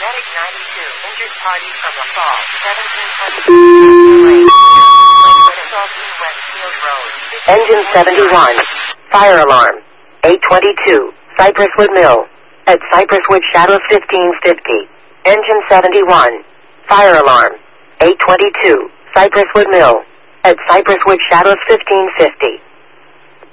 Medic 92, injured party from a fall, 1720 Westfield Road. Engine 71. Fire alarm. 822, Cypresswood Mill. At Cypresswood Shadows 1550. Engine 71. Fire alarm. 822, Cypresswood Mill. At Cypresswood Shadows 1550.